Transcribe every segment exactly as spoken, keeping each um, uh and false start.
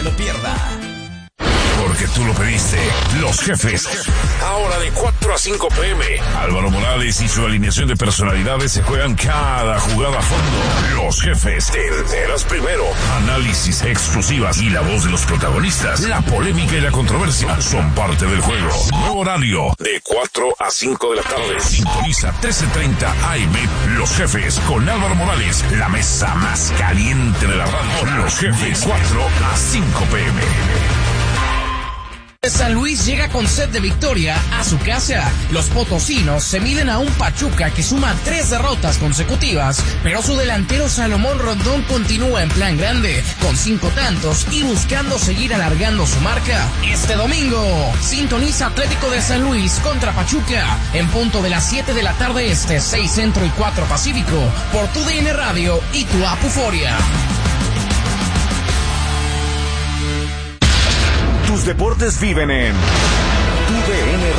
lo pierda. Porque tú lo pediste. Los jefes. Ahora de cuatro a cinco pe eme. Álvaro Morales y su alineación de personalidades se juegan cada jugada a fondo. Los jefes. Te enteras primero. Análisis exclusivas y la voz de los protagonistas. La polémica y la controversia son parte del juego. Nuevo horario de cuatro a cinco de la tarde. Sintoniza trece treinta A M. Los jefes con Álvaro Morales. La mesa más caliente de la radio. Los jefes. cuatro a cinco pe eme. San Luis llega con sed de victoria a su casa. Los potosinos se miden a un Pachuca que suma tres derrotas consecutivas, pero su delantero Salomón Rondón continúa en plan grande, con cinco tantos y buscando seguir alargando su marca. Este domingo, sintoniza Atlético de San Luis contra Pachuca, en punto de las siete de la tarde este, seis centro y cuatro pacífico, por tu D N Radio y tu app Euforia. Tus deportes viven en tu D N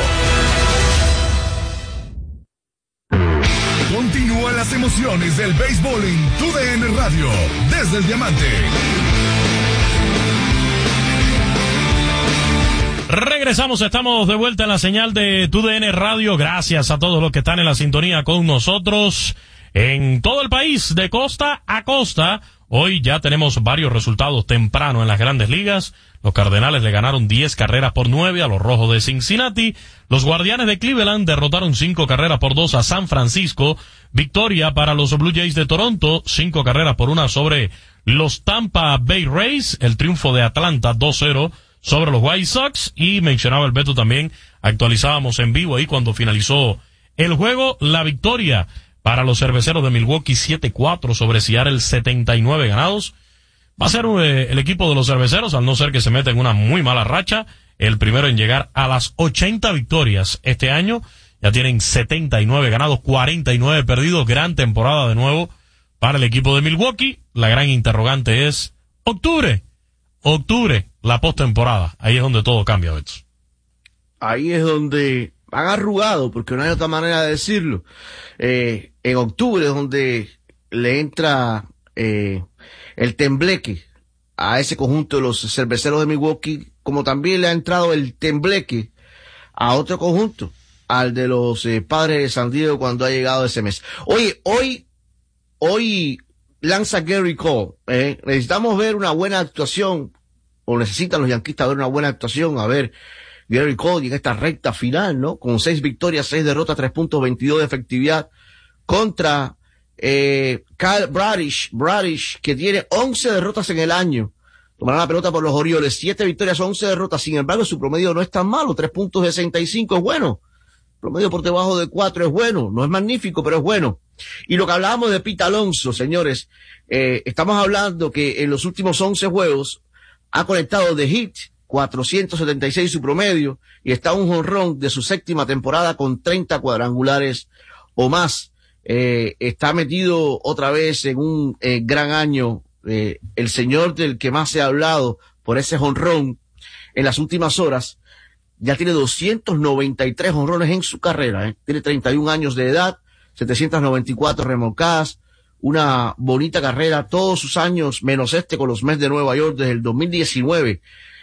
Radio. Continúan las emociones del béisbol en tu D N Radio, desde el Diamante. Regresamos, estamos de vuelta en la señal de tu D N Radio. Gracias a todos los que están en la sintonía con nosotros en todo el país, de costa a costa. Hoy ya tenemos varios resultados temprano en las grandes ligas. Los Cardenales le ganaron diez carreras por nueve a los Rojos de Cincinnati. Los Guardianes de Cleveland derrotaron cinco carreras por dos a San Francisco. Victoria para los Blue Jays de Toronto, cinco carreras por una sobre los Tampa Bay Rays. El triunfo de Atlanta dos cero sobre los White Sox. Y mencionaba el Beto también, actualizábamos en vivo ahí cuando finalizó el juego, la victoria para los Cerveceros de Milwaukee siete cuatro sobre Seattle setenta y nueve ganados. Va a ser eh, el equipo de los Cerveceros, al no ser que se meta en una muy mala racha, el primero en llegar a las ochenta victorias este año. Ya tienen setenta y nueve ganados, cuarenta y nueve perdidos. Gran temporada de nuevo para el equipo de Milwaukee. La gran interrogante es octubre. Octubre, la postemporada. Ahí es donde todo cambia, Beto. Ahí es donde han arrugado, porque no hay otra manera de decirlo. Eh, en octubre es donde le entra eh, el tembleque a ese conjunto de los Cerveceros de Milwaukee, como también le ha entrado el tembleque a otro conjunto, al de los eh, Padres de San Diego cuando ha llegado ese mes. Oye, hoy, hoy lanza Gary Cole. Eh, necesitamos ver una buena actuación, o necesitan los yanquistas ver una buena actuación, a ver Gary Cole en esta recta final, ¿no? Con seis victorias, seis derrotas, tres punto veintidós de efectividad contra eh, Kyle Bradish, Bradish, que tiene once derrotas en el año. Tomará la pelota por los Orioles, siete victorias, once derrotas. Sin embargo, su promedio no es tan malo, tres punto sesenta y cinco es bueno. Promedio por debajo de cuatro es bueno. No es magnífico, pero es bueno. Y lo que hablábamos de Pete Alonso, señores, eh, estamos hablando que en los últimos once juegos ha conectado de hit cuatrocientos setenta y seis su promedio, y está un jonrón de su séptima temporada con treinta cuadrangulares o más. Eh, está metido otra vez en un eh, gran año, eh, el señor del que más se ha hablado por ese jonrón en las últimas horas. Ya tiene doscientos noventa y tres jonrones en su carrera, eh. Tiene treinta y un años de edad, setecientas noventa y cuatro remolcadas, una bonita carrera, todos sus años, menos este con los Mets de Nueva York desde el dos mil diecinueve.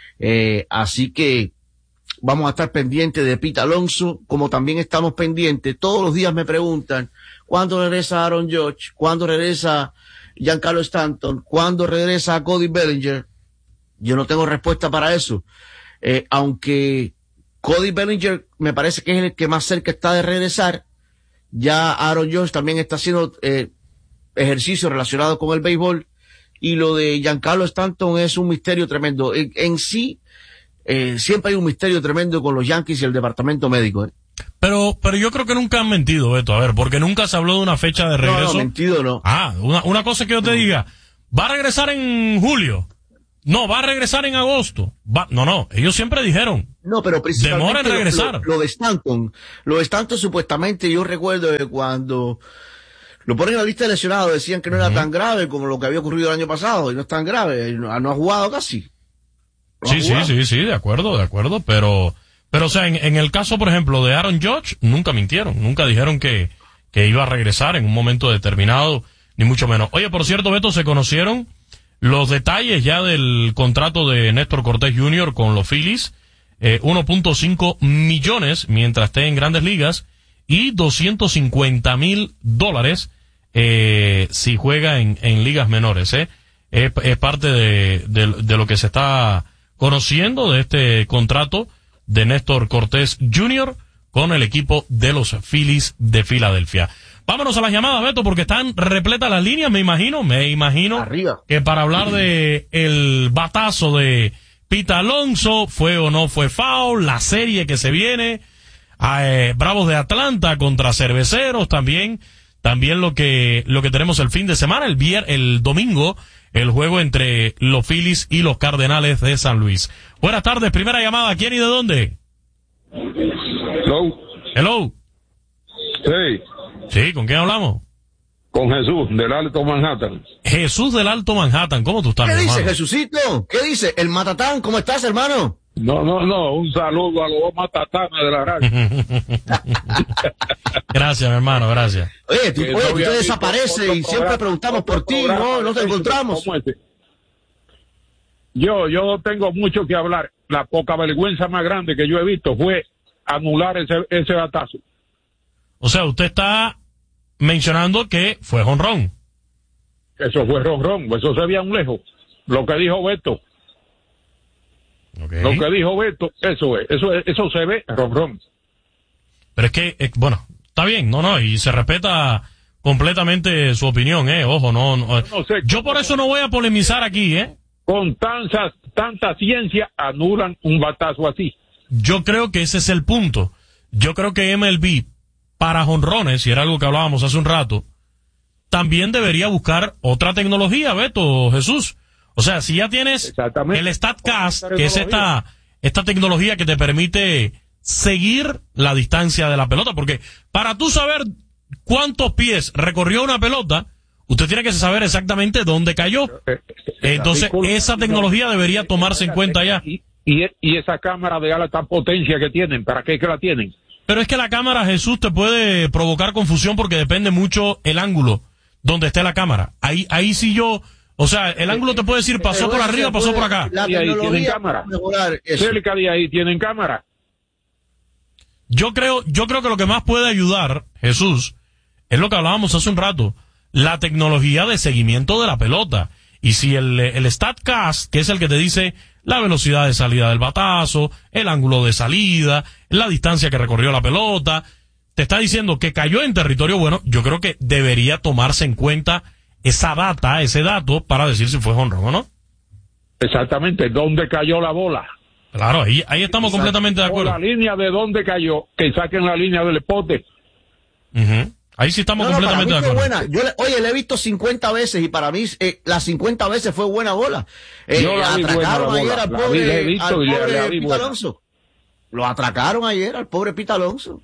Eh, así que vamos a estar pendientes de Pete Alonso, como también estamos pendientes. Todos los días me preguntan, ¿cuándo regresa Aaron Judge? ¿Cuándo regresa Giancarlo Stanton? ¿Cuándo regresa Cody Bellinger? Yo no tengo respuesta para eso. Eh, aunque Cody Bellinger me parece que es el que más cerca está de regresar, ya Aaron Judge también está haciendo eh, ejercicio relacionado con el béisbol. Y lo de Giancarlo Stanton es un misterio tremendo. En, en sí, eh, siempre hay un misterio tremendo con los Yankees y el departamento médico. ¿eh? Pero pero yo creo que nunca han mentido, Beto. A ver, porque nunca se habló de una fecha de regreso. No, no, mentido no. Ah, una, una cosa que yo te no. diga, ¿va a regresar en julio? No, va a regresar en agosto. Va, no, no, ellos siempre dijeron. No, pero principalmente demora en regresar. Lo, lo de Stanton, lo de Stanton supuestamente, yo recuerdo que cuando lo ponen en la lista de lesionados, decían que no era uh-huh. tan grave como lo que había ocurrido el año pasado, y no es tan grave, no, no ha jugado casi. No sí, sí, sí, sí, de acuerdo, de acuerdo, pero, pero o sea, en, en el caso, por ejemplo, de Aaron Judge, nunca mintieron, nunca dijeron que, que iba a regresar en un momento determinado, ni mucho menos. Oye, por cierto, Beto, se conocieron los detalles ya del contrato de Néstor Cortés junior con los Phillies, eh, uno punto cinco millones mientras esté en Grandes Ligas y doscientos cincuenta mil dólares eh, si juega en, en ligas menores. Eh. Es, es parte de, de, de lo que se está conociendo de este contrato de Néstor Cortés junior con el equipo de los Phillies de Filadelfia. Vámonos a las llamadas, Beto, porque están repletas las líneas, me imagino, me imagino Arriba. que para hablar de el batazo de Pete Alonso, fue o no fue foul, la serie que se viene, eh, Bravos de Atlanta contra Cerveceros, también, también lo que, lo que tenemos el fin de semana, el vier, el domingo, el juego entre los Phillies y los Cardenales de San Luis. Buenas tardes, primera llamada, ¿quién y de dónde? Hello. Hello. Sí. Sí, ¿con quién hablamos? Con Jesús, del Alto Manhattan. Jesús del Alto Manhattan, ¿cómo tú estás, ¿Qué mi dice, hermano? Jesucito? ¿Qué dice? El Matatán, ¿cómo estás, hermano? No, no, no, un saludo a los dos matatanes de la radio. Gracias, mi hermano, gracias. Oye, tú, Que oye, no tú había te visto desapareces otro y siempre programa, preguntamos otro por ti, programa no, no te de- encontramos. como este. Yo, yo tengo mucho que hablar. La poca vergüenza más grande que yo he visto fue anular ese, ese batazo. O sea, usted está mencionando que fue jonrón. Eso fue ronrón, eso se veía a un lejos. Lo que dijo Beto, Okay. lo que dijo Beto, eso es, eso es, eso se ve ronrón. Pero es que, eh, bueno, está bien, no, no, y se respeta completamente su opinión, eh, ojo, no, no, eh. No sé Yo por eso no voy a polemizar aquí, eh. Con tanta, tanta ciencia anulan un batazo así. Yo creo que ese es el punto. Yo creo que M L B, para jonrones, y era algo que hablábamos hace un rato, también debería buscar otra tecnología, Beto, Jesús. O sea, si ya tienes Exactamente. el StatCast, que es esta, esta tecnología que te permite seguir la distancia de la pelota, porque para tú saber cuántos pies recorrió una pelota, usted tiene que saber exactamente dónde cayó. Entonces, esa tecnología debería tomarse en cuenta ya. Y, y, y esa cámara de alta potencia que tienen, ¿para qué que la tienen? Pero es que la cámara, Jesús, te puede provocar confusión porque depende mucho el ángulo donde esté la cámara. Ahí, ahí sí yo, o sea, el ángulo te puede decir pasó por arriba, pasó por acá. La Y ahí tienen tecnología cámara. puede mejorar eso. Cerca de ahí tienen cámara. Yo creo, yo creo que lo que más puede ayudar, Jesús, es lo que hablábamos hace un rato, la tecnología de seguimiento de la pelota. Y si el, el StatCast, que es el que te dice la velocidad de salida del batazo, el ángulo de salida, la distancia que recorrió la pelota, te está diciendo que cayó en territorio bueno, yo creo que debería tomarse en cuenta esa data, ese dato, para decir si fue jonrón o no. Exactamente, ¿dónde cayó la bola? Claro, ahí, ahí estamos completamente de O acuerdo. la línea de dónde cayó, que saquen la línea del pote. Ujú. Ahí sí estamos No, no, para mí completamente de fue acuerdo. buena. Yo le- oye, le he visto cincuenta veces y para mí eh, las cincuenta veces fue buena bola. Eh, Yo la vi atracaron buena la ayer bola. al La vi, la he pobre, visto al y la- la pobre vi Pete buena. Alonso. Lo atracaron ayer al pobre Pete Alonso.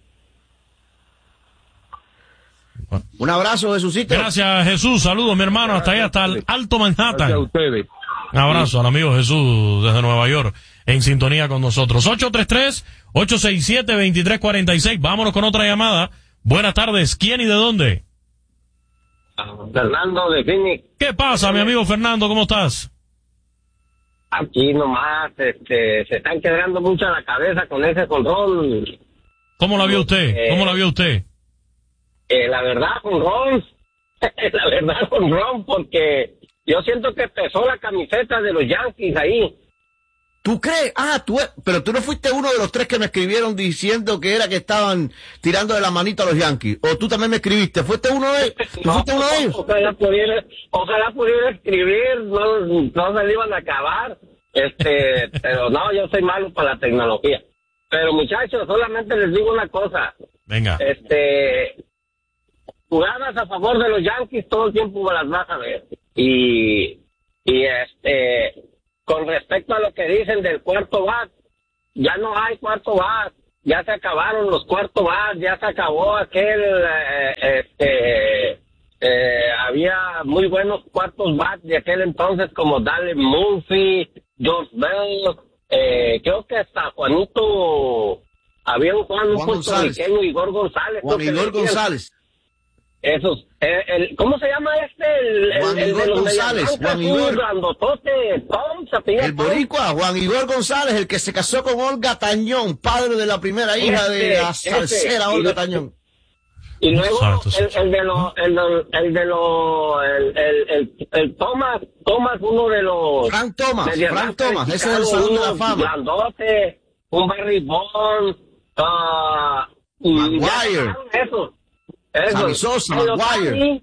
Bueno. Un abrazo, Jesucito. Gracias, Jesús. Saludos, mi hermano. Hasta ahí, hasta el Alto Gracias a Manhattan. ustedes. Un abrazo al amigo Jesús desde Nueva York, en sintonía con nosotros. ocho tres tres, ocho seis siete, dos tres cuatro seis. Vámonos con otra llamada. Buenas tardes. ¿Quién y de dónde? Fernando de Phoenix, ¿Qué pasa, mi amigo Fernando? ¿Cómo estás? aquí nomás, este, se están quebrando mucho la cabeza con ese control. ¿Cómo la vio usted? Eh, ¿Cómo la vio usted? Eh, la verdad, con Ron, la verdad, con Ron, porque yo siento que pesó la camiseta de los Yankees ahí. ¿Tú crees? Ah, tú, pero tú no fuiste uno de los tres que me escribieron diciendo que era que estaban tirando de la manita a los Yankees. O tú también me escribiste. ¿Fuiste uno de, ¿tú No, fuiste uno de ellos? ojalá pudiera, ojalá pudiera escribir, no, no se le iban a acabar. Este, pero no, yo soy malo para la tecnología. Pero muchachos, solamente les digo una cosa. Venga. Este, jugadas a favor de los Yankees todo el tiempo las vas a ver. Y, y este, con respecto a lo que dicen del cuarto bat, ya no hay cuarto bat, ya se acabaron los cuarto bat, ya se acabó aquel, eh, este, eh, había muy buenos cuartos bat de aquel entonces como Dale Murphy, George Bell, eh, creo que hasta Juanito, había un Juan, un Juan González. puertorriqueño, Igor González. Juan creo que Igor le decían. González. Esos, eh, el, ¿cómo se llama este? El, Juan el, el Igor de los González, medias blancas, Juan Igor. un grandotote, Tom, se apellida El Tom. boricua, Juan Igor González, el que se casó con Olga Tañón, padre de la primera hija Ese, de la ese. salsera Y- Olga Tañón. Y luego Santo, el, el de los, el, de- el de los, el, el, el, el Thomas, Thomas, uno de los... Frank Thomas, medias Frank blancas de Thomas, ese es el Chicago, Salón de la uno Fama. grandote, un Barry Bond, ah, y Maguire. ya, eso, eso. Sammy Sosa, El Maguire. Otani,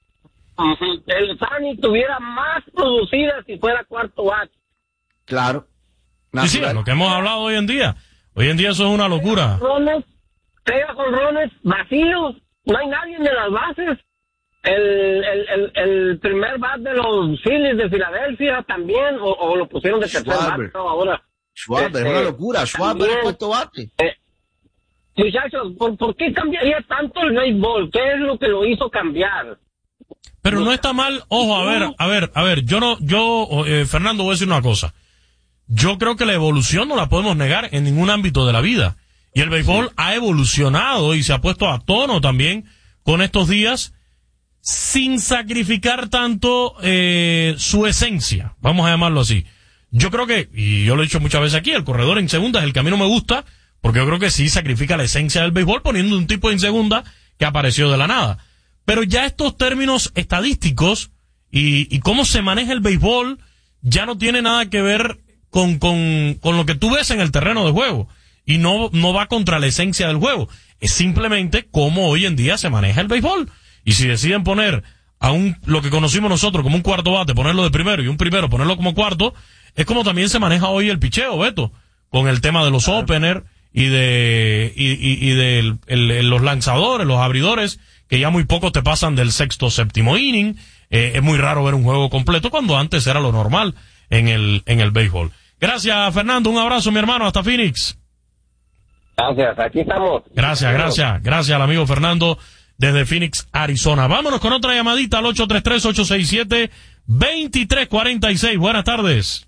ujú, el Otani tuviera más producida si fuera cuarto bat. Claro. Sí, sí, Natural. lo que hemos hablado hoy en día. Hoy en día eso es una locura. Rones, pega con rones vacíos, no hay nadie en las bases. El, el, el, el primer bat de los Phillies de Filadelfia también, o, o lo pusieron de tercer Schwarber. bat, no, ahora. Schwarber, es Este, una locura. Schwarber también, es cuarto bate. eh, muchachos, ¿por, ¿por qué cambiaría tanto el béisbol? ¿Qué es lo que lo hizo cambiar? Pero no está mal, ojo, a ver, a ver, a ver, yo no, yo, eh, Fernando, voy a decir una cosa. Yo creo que la evolución no la podemos negar en ningún ámbito de la vida. Y el béisbol ha evolucionado y se ha puesto a tono también con estos días sin sacrificar tanto eh, su esencia, vamos a llamarlo así. Yo creo que, y yo lo he dicho muchas veces aquí, el corredor en segunda es el que a mí no me gusta, porque yo creo que sí sacrifica la esencia del béisbol poniendo un tipo en segunda que apareció de la nada. Pero ya estos términos estadísticos y, y cómo se maneja el béisbol ya no tiene nada que ver con, con, con lo que tú ves en el terreno de juego. Y no, no va contra la esencia del juego. Es simplemente cómo hoy en día se maneja el béisbol. Y si deciden poner a un, lo que conocimos nosotros como un cuarto bate, ponerlo de primero y un primero ponerlo como cuarto, es como también se maneja hoy el picheo, Beto, con el tema de los claro. openers y de, y, y, y de el, el, el, los lanzadores, los abridores, que ya muy pocos te pasan del sexto, séptimo inning. Eh, es muy raro ver un juego completo cuando antes era lo normal en el, en el béisbol. Gracias, Fernando. Un abrazo, mi hermano. Hasta Phoenix. Gracias, aquí estamos. Gracias, gracias. Gracias al amigo Fernando desde Phoenix, Arizona. Vámonos con otra llamadita al ocho tres tres, ocho seis siete, dos tres cuatro seis. Buenas tardes.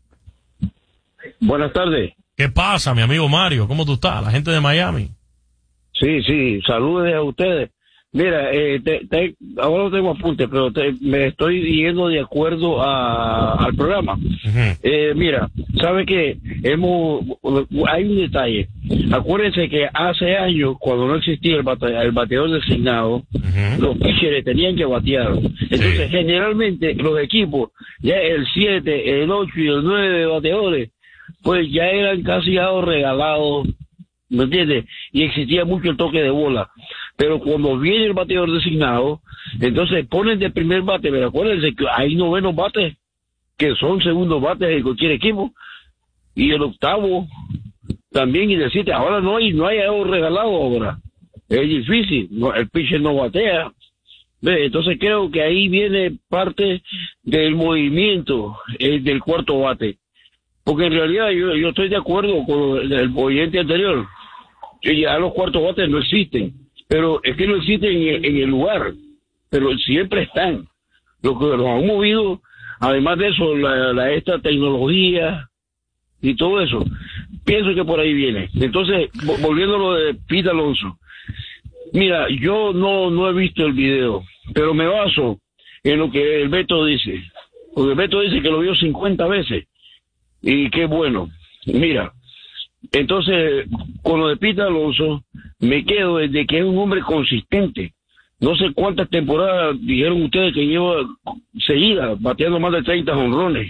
Buenas tardes. ¿Qué pasa, mi amigo Mario? ¿Cómo tú estás? La gente de Miami. Sí, sí, saludos a ustedes. Mira, eh, te, te, ahora no tengo apunte, pero te, me estoy yendo de acuerdo a, al programa. Uh-huh. Eh, mira, ¿sabe qué? Hemos, hay un detalle. Acuérdense que hace años, cuando no existía el, bate, el bateador designado, uh-huh. los pitchers tenían que batear. Entonces, sí. generalmente, los equipos, ya el siete, el ocho y el nueve bateadores, pues ya eran casi ya regalados, ¿me entiendes? Y existía mucho el toque de bola. Pero cuando viene el bateador designado, entonces ponen de primer bate, pero acuérdense que hay novenos bates que son segundos bates de cualquier equipo, y el octavo también, y el siete. Ahora no hay, no hay algo regalado ahora. Es difícil, no, el pitcher no batea. ¿Ve? Entonces creo que ahí viene parte del movimiento eh, del cuarto bate. Porque en realidad yo, yo estoy de acuerdo con el, el oyente anterior. Ya los cuartos bates no existen. Pero es que no existen en, en el lugar, pero siempre están. Lo que nos han movido, además de eso, la, la esta tecnología y todo eso, pienso que por ahí viene. Entonces, volviendo a lo de Pete Alonso, mira, yo no, no he visto el video, pero me baso en lo que el Beto dice. Porque el Beto dice que lo vio cincuenta veces, y qué bueno. Mira, entonces, con lo de Pete Alonso, me quedo desde que es un hombre consistente. No sé cuántas temporadas dijeron ustedes que lleva seguidas, bateando más de treinta jonrones.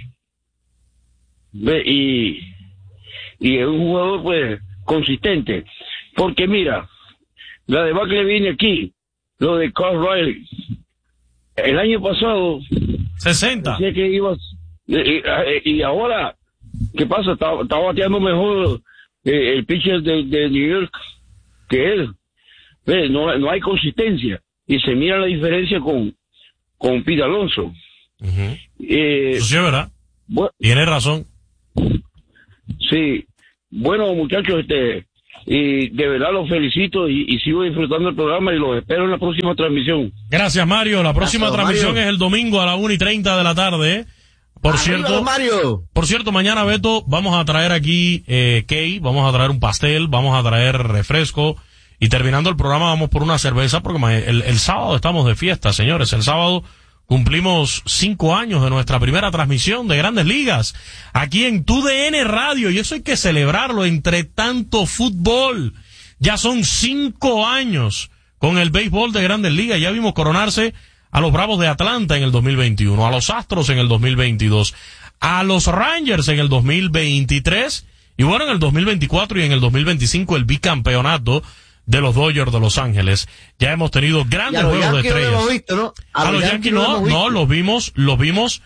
Y, y es un jugador, pues, consistente. Porque mira, la debacle viene aquí, lo de Carl Riley. El año pasado... sesenta. Decía que iba... Y, y ahora, ¿qué pasa? Está, está bateando mejor... el pitcher de, de New York que él. ¿Ves? No, no hay consistencia y se mira la diferencia con con Pete Alonso. Uh-huh. eh, Eso sí es verdad. Bueno, tiene razón. Sí, bueno, muchachos, este y de verdad los felicito y, y sigo disfrutando el programa y los espero en la próxima transmisión. Gracias, Mario. La próxima Gracias, transmisión Mario. Es el domingo a la una y treinta de la tarde, ¿eh? Por ah, cierto, Mario. por cierto, mañana, Beto, vamos a traer aquí eh, cake, vamos a traer un pastel, vamos a traer refresco y terminando el programa vamos por una cerveza porque el, el sábado estamos de fiesta, señores. El sábado cumplimos cinco años de nuestra primera transmisión de Grandes Ligas aquí en Tu D N Radio, y eso hay que celebrarlo entre tanto fútbol. Ya son cinco años con el béisbol de Grandes Ligas. Ya vimos coronarse a los Bravos de Atlanta en el dos mil veintiuno, a los Astros en el dos mil veintidós, a los Rangers en el dos mil veintitrés, y bueno, en el dos mil veinticuatro y en el dos mil veinticinco el bicampeonato de los Dodgers de Los Ángeles. Ya hemos tenido grandes juegos de estrellas. No hemos visto, ¿no? A, a los, los Yankees no, no, los vimos, los vimos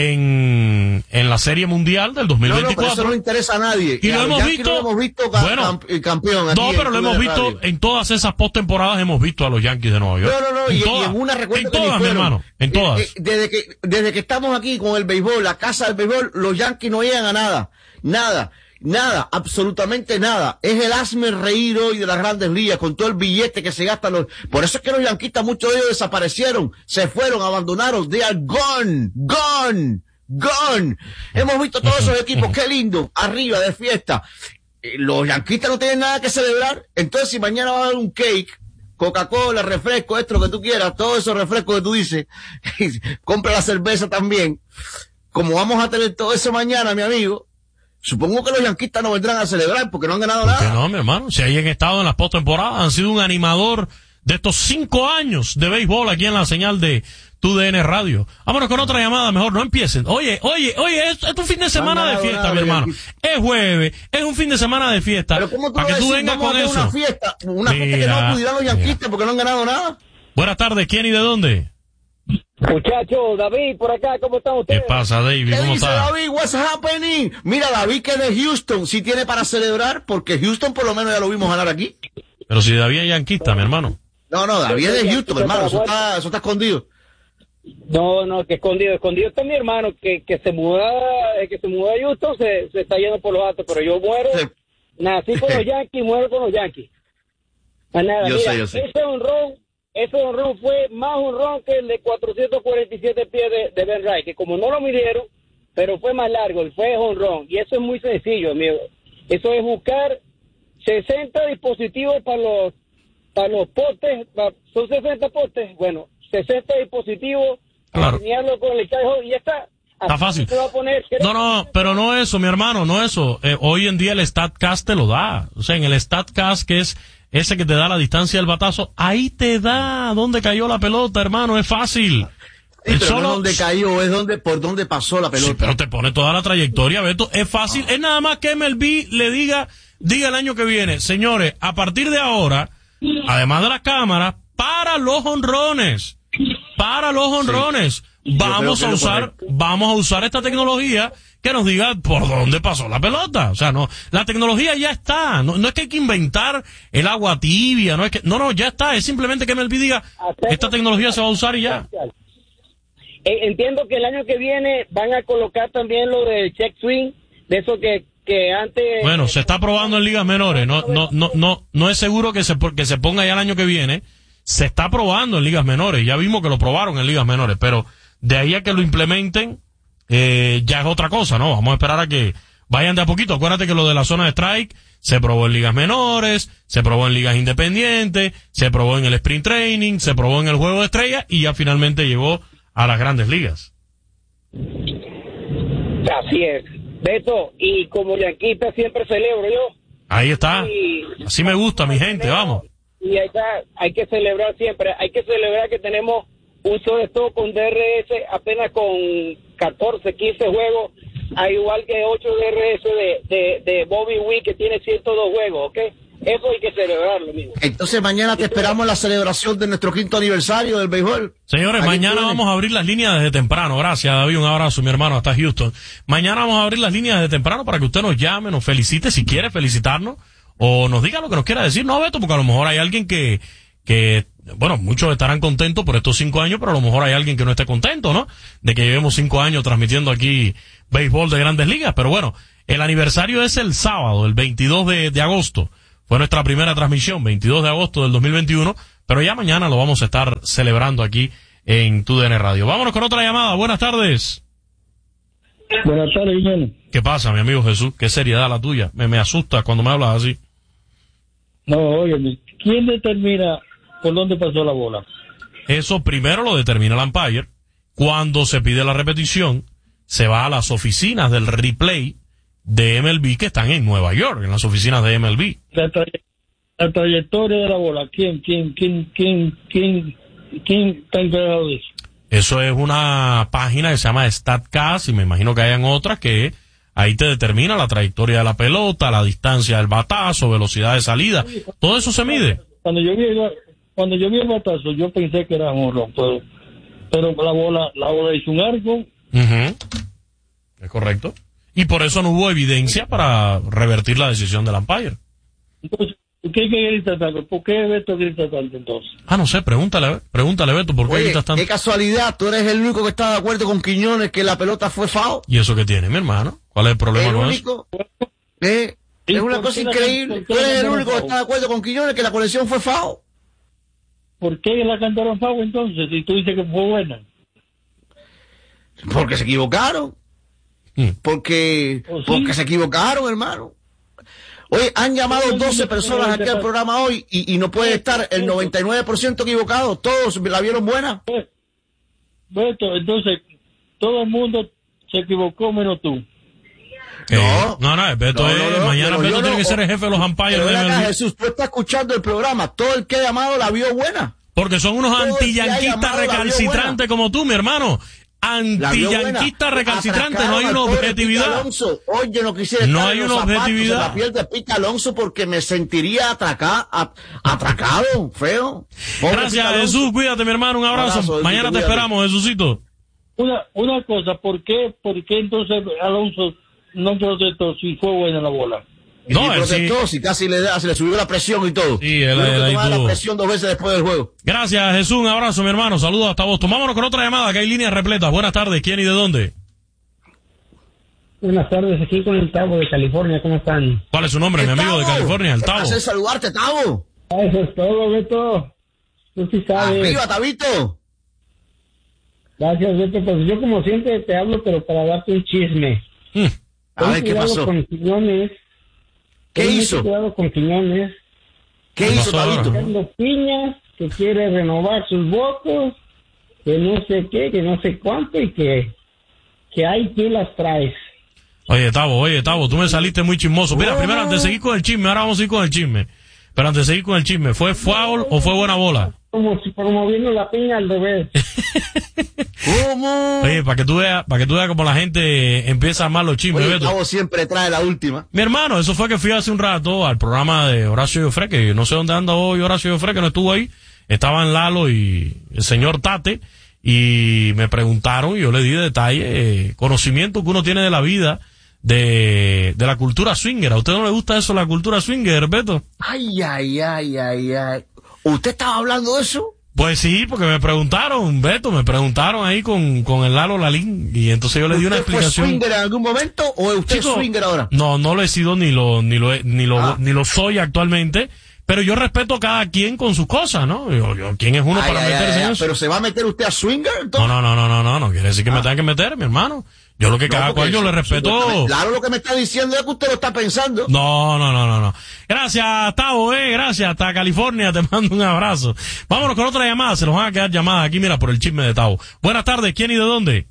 en, en la Serie Mundial del dos mil veinticuatro. No, no, pero eso no interesa a nadie. Y, y lo hemos visto, lo hemos visto ca bueno, campeón. Aquí no, pero lo hemos visto radio. En todas esas postemporadas hemos visto a los Yankees de Nueva York. No, no, no, en y, todas, y en una recuerdo en todas, mi hermano, en todas. Eh, eh, desde que, desde que estamos aquí con el béisbol, la casa del béisbol, los Yankees no llegan a nada. Nada. Nada, absolutamente nada. Es el hazme reír hoy de las Grandes Ligas con todo el billete que se gastan los... Por eso es que los yanquistas, muchos de ellos desaparecieron, se fueron, abandonaron. They are gone, gone, gone. Hemos visto todos esos equipos, qué lindo, arriba de fiesta. Los yanquistas no tienen nada que celebrar. Entonces, si mañana va a haber un cake, Coca-Cola, refresco, esto, lo que tú quieras, todos esos refrescos que tú dices, compra la cerveza también. Como vamos a tener todo eso mañana, mi amigo, supongo que los yanquistas no vendrán a celebrar porque no han ganado nada. ¿Por qué no, mi hermano? Si ahí han estado en las postemporadas, han sido un animador de estos cinco años de béisbol aquí en la señal de Tu D N Radio. Vámonos con otra llamada, mejor no empiecen. Oye, oye, oye, es, es un fin de semana de fiesta, nada, mi hermano. Es jueves, es un fin de semana de fiesta. Pero ¿cómo tú para que tú decir, vengas con eso? Una fiesta, una mira, fiesta que no pudieran los yanquistas mira. Porque no han ganado nada. Buenas tardes, ¿quién y de dónde? Muchachos, David, por acá, ¿cómo están ustedes? ¿Qué pasa, David? ¿Qué ¿Cómo dice está? David? What's happening? Mira, David que de Houston, sí tiene para celebrar, porque Houston por lo menos ya lo vimos ganar aquí. Pero si David es yanquista, mi hermano. No, no, David es de Houston, hermano, eso está, eso está escondido. No, no, que escondido, escondido está mi hermano, que, que se muda, que se muda a Houston, se, se está yendo por los altos, pero yo muero, sí. Nací con los Yankees, muero con los Yankees. Nada, yo mira, sé, yo sé. Ese honrón, ese honrón fue más honrón que el de cuatrocientos cuarenta y siete pies de, de Ben Wright, que como no lo midieron, pero fue más largo, fue honrón, y eso es muy sencillo, amigo. Eso es buscar sesenta dispositivos para los, para los postes, para, son sesenta postes, bueno, sesenta dispositivos, claro. Alinearlo con el cajón y ya está. Está fácil. Se va a poner, no, no, pero no eso, mi hermano, no eso. Eh, hoy en día el StatCast te lo da. O sea, en el StatCast, que es ese que te da la distancia del batazo, ahí te da dónde cayó la pelota, hermano, es fácil. Sí, pero solo... no es donde cayó, es donde, por donde pasó la pelota. Sí, pero te pone toda la trayectoria, Beto. Es fácil, ah. Es nada más que M L B le diga, diga el año que viene, señores, a partir de ahora, además de las cámaras, para los honrones, para los honrones, sí. vamos a usar, vamos a usar esta tecnología que nos diga por dónde pasó la pelota. O sea, no, la tecnología ya está. No, no es que hay que inventar el agua tibia, no es que, no, no, ya está. Es simplemente que M L B diga, esta tecnología se va a usar y ya. Entiendo que el año que viene van a colocar también lo del check swing, de eso que, que antes... Bueno, se está probando en ligas menores. No, no, no, no, no es seguro que se, que se ponga ya el año que viene. Se está probando en ligas menores. Ya vimos que lo probaron en ligas menores, pero de ahí a que lo implementen, eh, ya es otra cosa, ¿no? Vamos a esperar a que vayan de a poquito. Acuérdate que lo de la zona de strike se probó en ligas menores, se probó en ligas independientes, se probó en el sprint training, se probó en el juego de estrellas y ya finalmente llegó a las grandes ligas. Así es, Beto, y como yanquista siempre celebro yo. Ahí está, y, así me gusta, mi gente, vamos. Y ahí está, hay que celebrar siempre, hay que celebrar que tenemos un shortstop con D R S apenas con catorce, quince juegos, al igual que ocho D R S de, de, de Bobby Witt que tiene ciento dos juegos, ¿ok? Eso hay que celebrarlo, amigo. Entonces mañana te esperamos la celebración de nuestro quinto aniversario del béisbol. Señores, mañana vamos a abrir las líneas desde temprano. Gracias, David. Un abrazo, mi hermano, hasta Houston. Mañana vamos a abrir las líneas desde temprano para que usted nos llame, nos felicite si quiere felicitarnos o nos diga lo que nos quiera decir. No, Beto, porque a lo mejor hay alguien que, que, bueno, muchos estarán contentos por estos cinco años, pero a lo mejor hay alguien que no esté contento, ¿no? De que llevemos cinco años transmitiendo aquí béisbol de grandes ligas. Pero bueno, el aniversario es el sábado, el veintidós de agosto. Fue nuestra primera transmisión, veintidós de agosto del dos mil veintiuno, pero ya mañana lo vamos a estar celebrando aquí en Tu D N Radio. Vámonos con otra llamada. Buenas tardes. Buenas tardes, Guillermo. ¿Qué pasa, mi amigo Jesús? Qué seriedad la tuya. Me, me asusta cuando me hablas así. No, óyeme, ¿quién determina por dónde pasó la bola? Eso primero lo determina el umpire. Cuando se pide la repetición, se va a las oficinas del replay de M L B que están en Nueva York, en las oficinas de M L B. La, tra- la trayectoria de la bola, ¿quién, quién, quién, quién, quién, quién está encargado de eso? Eso es una página que se llama StatCast y me imagino que hayan otras que ahí te determina la trayectoria de la pelota, la distancia del batazo, velocidad de salida. Todo eso se mide. Cuando yo vi el, cuando yo vi el batazo, yo pensé que era un ron, pero, pero la bola, la bola hizo un arco. Uh-huh. Es correcto. Y por eso no hubo evidencia para revertir la decisión del umpire. Entonces, ¿por qué grita tanto? ¿Por qué Beto grita tanto entonces? Ah, no sé, pregúntale, pregúntale Beto, ¿por qué Oye, gritas tanto? qué casualidad, tú eres el único que está de acuerdo con Quiñones que la pelota fue foul. ¿Y eso qué tiene, mi hermano? ¿Cuál es el problema El con único, eh, es una cosa increíble. Tú eres el único que está de acuerdo con Quiñones que la conexión fue foul. ¿Por qué la cantaron foul entonces? Si tú dices que fue buena. Porque se equivocaron. Porque, ¿Oh, sí? porque se equivocaron, hermano. Oye, han llamado doce personas aquí al programa hoy y, y no puede estar el noventa y nueve por ciento equivocado. Todos la vieron buena. Beto, entonces, todo el mundo se equivocó menos tú. Eh, no, no, no, Beto No, es, no, no, mañana pero Beto yo tiene no- que ser el jefe de los umpires Pero de ven acá, M L B. Jesús, tú estás escuchando el programa. Todo el que ha llamado la vio buena. Porque son unos Todo el que ha antiyanquistas llamado la vio recalcitrantes como tú, mi hermano. La vio buena. Antiyanquistas recalcitrantes, no hay Atracaron una al pobre Pete objetividad. Alonso. Hoy yo no quisiera No estar hay en los una zapatos objetividad. de la piel de Pete Alonso porque me sentiría atraca, a- atracado, feo. Pobre Gracias, Pete Alonso. Jesús. Cuídate, mi hermano. Un abrazo. Abrazo, Jesús, Mañana te cuídate. esperamos, Jesucito. Una, una cosa, ¿por qué, ¿por qué entonces Alonso no protestó si fue buena la bola? Y No, él sí. protestó, si casi le, da- se le subió la presión y todo. Sí, él- Tuvo que él ahí tomar la tuvo. presión dos veces después del juego. Gracias, Jesús. Un abrazo, mi hermano. Saludos hasta Boston. Vámonos con otra llamada, que hay líneas repletas. Buenas tardes. ¿Quién y de dónde? Buenas tardes, aquí con el Tavo de California, ¿cómo están? ¿Cuál es su nombre, mi El amigo de Tavo. California? El Un Tavo. placer saludarte, Tavo. Ah, eso es todo, Beto. Tú sí sabes. Arriba, Tabito. Gracias, Beto. Pues yo como siempre te hablo, pero para darte un chisme. Mm. A ver, ¿qué Cuidado pasó? con Quiñones. ¿Qué Ten mucho hizo? Cuidado con Quiñones. ¿Qué ¿Qué hizo, pasó ahora? Tabito? Dando piñas, que quiere renovar sus votos, que no sé qué, que no sé cuánto, y que, que hay que las traes. Oye, Tavo, oye, Tavo, tú me saliste muy chismoso. Mira, primero, antes de seguir con el chisme, ahora vamos a ir con el chisme. Pero antes de seguir con el chisme, ¿fue foul o fue buena bola? Como si promoviendo la piña al revés. ¿Cómo? Oye, para que tú veas, para que tú veas cómo la gente empieza a amar los chismes, Oye, Beto. Tavo siempre trae la última. Mi hermano, eso fue que fui hace un rato al programa de Horacio Joffre, que no sé dónde anda hoy Horacio Joffre, que no estuvo ahí. Estaban Lalo y el señor Tate, y me preguntaron, y yo le di detalle, eh, conocimiento que uno tiene de la vida, de, de la cultura swinger. ¿A usted no le gusta eso, la cultura swinger, Beto? Ay, ay, ay, ay, ay. ¿Usted estaba hablando de eso? Pues sí, porque me preguntaron, Beto, me preguntaron ahí con, con el Lalo Lalín, y entonces yo le di una ¿Usted fue explicación. swinger en algún momento o es usted Chico, swinger ahora? No, no lo he sido ni lo, ni lo, he- ni lo, Ah. ni lo soy actualmente, pero yo respeto a cada quien con sus cosas, ¿no? Yo, yo, ¿quién es uno Ay, para ay, meterse ay, en ay, eso? ¿Pero se va a meter usted a swinger No, entonces? no, no, no, no, no, no quiere decir que me tengan que meter, mi hermano. Yo lo que No, cada porque cual yo le su- respeto. supuestamente- Claro, lo que me está diciendo es que usted lo está pensando. No, no, no, no, no. Gracias, Tavo, eh, gracias. Hasta California, te mando un abrazo. Vámonos con otra llamada, se nos van a quedar llamadas aquí, mira, por el chisme de Tavo. Buenas tardes, ¿quién y de dónde?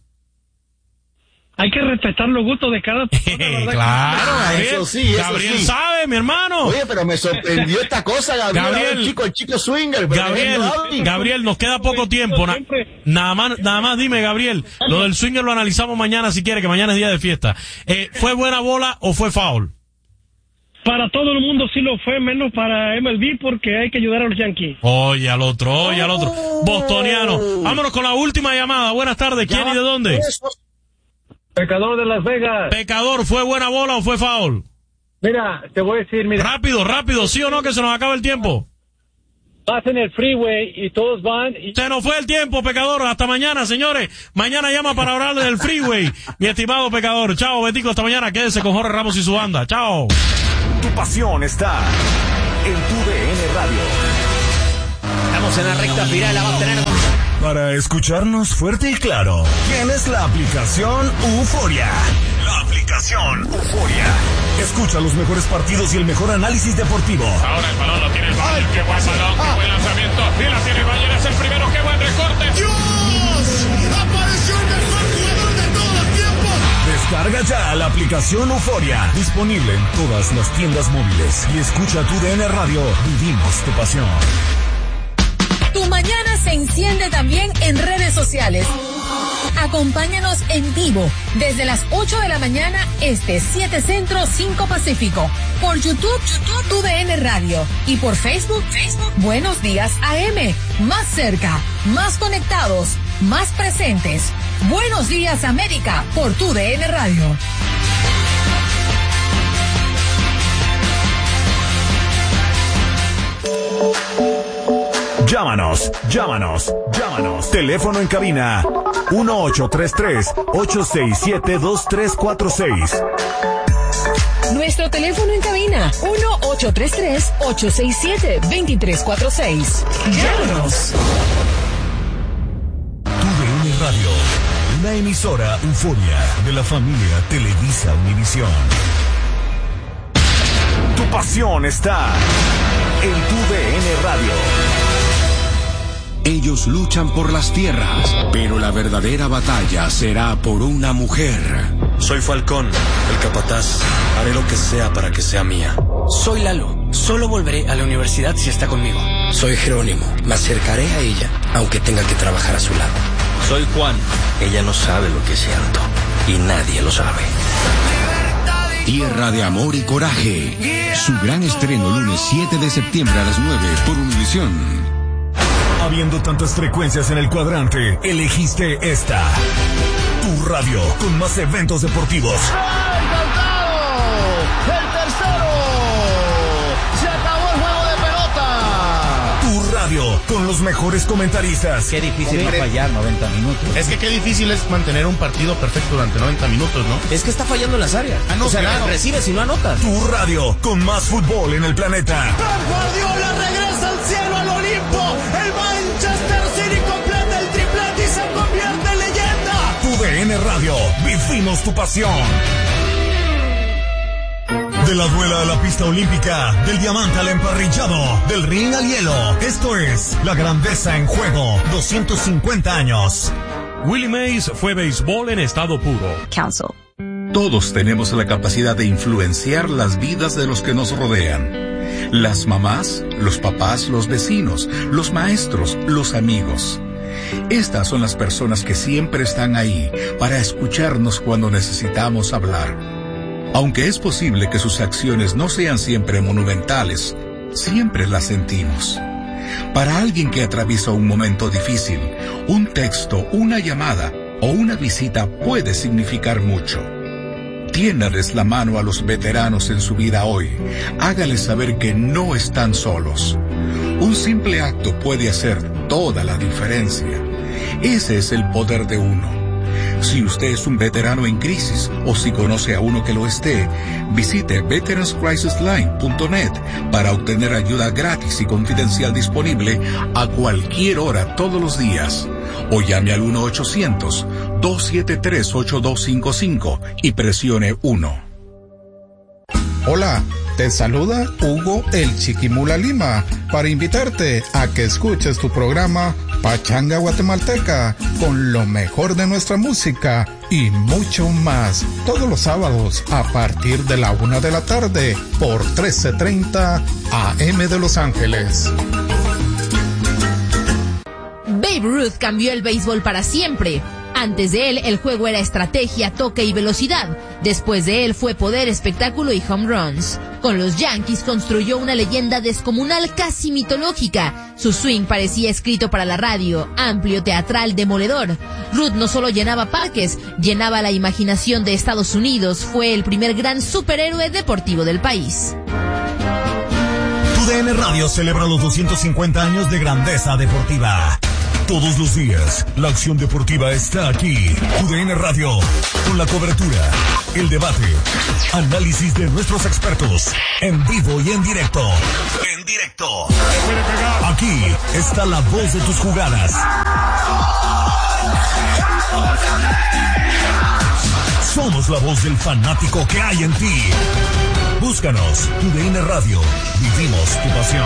Hay que respetar los gustos de cada persona, ¿verdad? Claro, Ah, Gabriel. eso sí, eso Gabriel sí. sabe, mi hermano. Oye, pero me sorprendió esta cosa, Gabriel. Gabriel. el chico, el chico swinger. pero Gabriel, Gabriel, Gabriel, nos queda poco tiempo. Na- nada más, nada más dime, Gabriel. Lo del swinger lo analizamos mañana si quiere, que mañana es día de fiesta. Eh, ¿Fue buena bola o fue foul? Para todo el mundo sí lo fue, menos para M L B porque hay que ayudar a los Yankees. Oye al otro, oye al otro. Oh. Bostoniano. Vámonos con la última llamada. Buenas tardes. ¿Quién y de dónde? Pecador de Las Vegas. Pecador, ¿fue buena bola o fue foul? Mira, te voy a decir, mira, Rápido, rápido, ¿sí o no? Que se nos acaba el tiempo. vas en el freeway y todos van y Se nos fue el tiempo, Pecador. Hasta mañana, señores. Mañana llama para hablar del freeway. Mi estimado Pecador. Chao, Betico. Hasta mañana. Quédese con Jorge Ramos y su banda. Chao. Tu pasión está en tu D N Radio. Estamos en la recta final, la va a tener. Para escucharnos fuerte y claro, tienes la aplicación Euforia. La aplicación Euforia. Escucha los mejores partidos y el mejor análisis deportivo. Ahora el balón lo tiene el Bayern. Qué buen balón, qué buen lanzamiento. Y la tiene el Bayern, es el primero. Qué buen recorte. ¡Dios! ¡Apareció el mejor jugador de todos los tiempos! Descarga ya la aplicación Euforia. Disponible en todas las tiendas móviles. Y escucha tu D N Radio. Vivimos tu pasión. Tu mañana se enciende también en redes sociales. Acompáñanos en vivo desde las ocho de la mañana este, siete Centro, cinco Pacífico. Por YouTube, YouTube, Tu D N Radio. Y por Facebook, Facebook, Buenos Días A M. Más cerca, más conectados, más presentes. Buenos Días América por Tu D N Radio. Llámanos, llámanos, llámanos. Teléfono en cabina uno ocho tres tres, ocho seis siete, dos tres cuatro seis. Nuestro teléfono en cabina uno ocho tres tres, ocho seis siete, dos tres cuatro seis. Llámanos. Tu D N Radio, una emisora Euforia de la familia Televisa Univisión. Tu pasión está en Tu D N Radio. Ellos luchan por las tierras, pero la verdadera batalla será por una mujer. Soy Falcón, el capataz. Haré lo que sea para que sea mía. Soy Lalo. Solo volveré a la universidad si está conmigo. Soy Jerónimo. Me acercaré a ella, aunque tenga que trabajar a su lado. Soy Juan. Ella no sabe lo que siento, y nadie lo sabe. Tierra de amor y coraje. Su gran estreno lunes siete de septiembre a las nueve por Univisión. Habiendo tantas frecuencias en el cuadrante, elegiste esta. Tu radio con más eventos deportivos. ¡Ay, cantado! ¡El tercero! ¡Se acabó el juego de pelota! Tu radio con los mejores comentaristas. Qué difícil es fallar noventa minutos. Es que qué difícil es mantener un partido perfecto durante noventa minutos, ¿no? Es que está fallando en las áreas. Ah, no, o sea, claro. Recibes y no anotas. Tu radio con más fútbol en el planeta. ¡Pep Guardiola regresa al cielo, al Olimpo! ¡El Manchester City completa el triplete y se convierte en leyenda! Tu D N Radio, vivimos tu pasión. De la duela a la pista olímpica, del diamante al emparrillado, del ring al hielo. Esto es La Grandeza en Juego, doscientos cincuenta años. Willie Mays fue béisbol en estado puro. Council. Todos tenemos la capacidad de influenciar las vidas de los que nos rodean. Las mamás, los papás, los vecinos, los maestros, los amigos. Estas son las personas que siempre están ahí para escucharnos cuando necesitamos hablar. Aunque es posible que sus acciones no sean siempre monumentales, siempre las sentimos. Para alguien que atraviesa un momento difícil, un texto, una llamada o una visita puede significar mucho. Tiéndales la mano a los veteranos en su vida hoy. Hágales saber que no están solos. Un simple acto puede hacer toda la diferencia. Ese es el poder de uno. Si usted es un veterano en crisis o si conoce a uno que lo esté, visite veterans crisis line punto net para obtener ayuda gratis y confidencial disponible a cualquier hora todos los días. O llame al uno ochocientos, dos siete tres, ocho dos cinco cinco y presione uno. Hola, te saluda Hugo el Chiquimula Lima para invitarte a que escuches tu programa Pachanga Guatemalteca con lo mejor de nuestra música y mucho más todos los sábados a partir de la una de la tarde por trece treinta A M de Los Ángeles. Babe Ruth cambió el béisbol para siempre. Antes de él, el juego era estrategia, toque y velocidad. Después de él fue poder, espectáculo y home runs. Con los Yankees construyó una leyenda descomunal casi mitológica. Su swing parecía escrito para la radio, amplio, teatral, demoledor. Ruth no solo llenaba parques, llenaba la imaginación de Estados Unidos. Fue el primer gran superhéroe deportivo del país. Tu D N Radio celebra los doscientos cincuenta años de grandeza deportiva. Todos los días, la acción deportiva está aquí. Tu D N Radio, con la cobertura, el debate, análisis de nuestros expertos, en vivo y en directo. En directo. Aquí está la voz de tus jugadas. Somos la voz del fanático que hay en ti. Búscanos, Tu D N Radio. Vivimos tu pasión.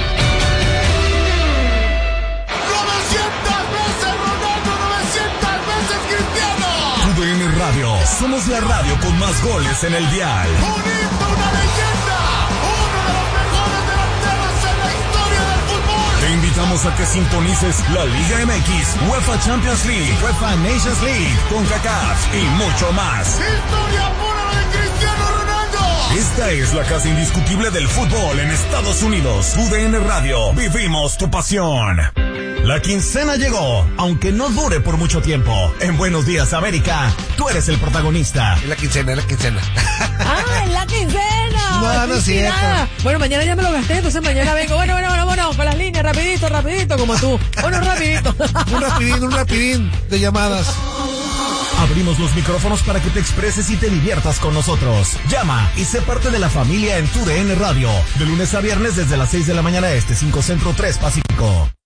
novecientas veces Ronaldo, novecientas veces Cristiano. Tu D N Radio. Somos la radio con más goles en el dial. Un himno, una leyenda. Uno de los mejores delanteros en la historia del fútbol. Te invitamos a que sintonices la Liga M X, UEFA Champions League, UEFA Nations League, CONCACAF y mucho más. Historia pura de Cristiano Ronaldo. Esta es la casa indiscutible del fútbol en Estados Unidos. U D N Radio, vivimos tu pasión. La quincena llegó, aunque no dure por mucho tiempo. En Buenos Días, América, tú eres el protagonista. Es la quincena, es la quincena. ¡Ah, es la quincena! No, no es cierto. Bueno, mañana ya me lo gasté, entonces mañana vengo. Bueno, bueno, bueno, bueno, con las líneas, rapidito, rapidito, como tú. Bueno, rapidito. Un rapidín, un rapidín de llamadas. Abrimos los micrófonos para que te expreses y te diviertas con nosotros. Llama y sé parte de la familia en Tu D N Radio. De lunes a viernes desde las seis de la mañana este, cinco Centro, tres Pacífico.